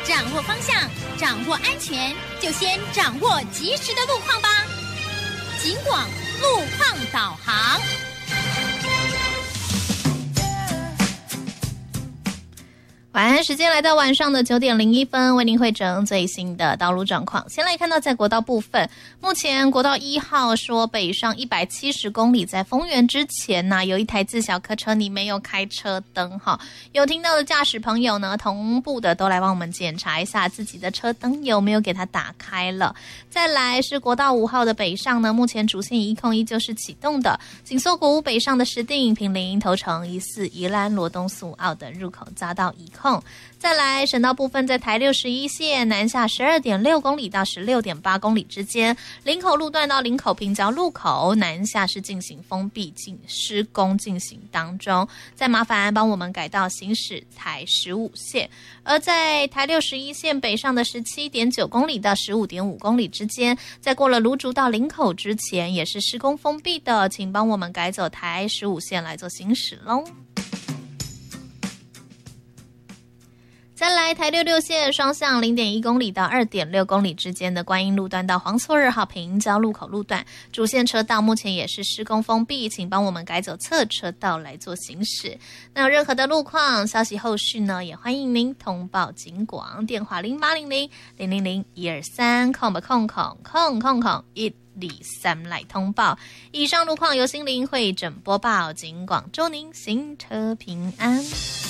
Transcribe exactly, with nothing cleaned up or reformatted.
掌握方向，掌握安全，就先掌握及时的路况吧。警广路况导航。晚安时间来到晚上的九点零一分，为您汇整最新的道路状况。先来看到在国道部分，目前国道一号说北上一百七十公里，在丰原之前呢、啊，有一台自小客车你没有开车灯哈，有听到的驾驶朋友呢，同步的都来帮我们检查一下自己的车灯有没有给它打开了。再来是国道五号的北上呢，目前主线一控依旧是启动的，紧缩国五北上的石碇、坪林、头城、一四、宜兰、罗东、苏澳的入口匝道一控。再来省道部分，在台六十一线南下 十二点六公里到 十六点八公里之间，林口路段到林口平交路口南下是进行封闭进施工进行当中，再麻烦帮我们改道行驶台十五线。而在台六十一线北上的 十七点九公里到 十五点五公里之间，在过了芦竹到林口之前也是施工封闭的，请帮我们改走台十五线来做行驶咯。再来台六六线双向 零点一公里到 二点六公里之间的观音路段到黄厝二号平交路口路段，主线车道目前也是施工封闭，请帮我们改走侧车道来做行驶。那有任何的路况消息后续呢，也欢迎您通报警广，电话零八零零零零零一二三空吧空空空空空一二三来通报。以上路况由心灵会诊播报，警广祝您行车平安。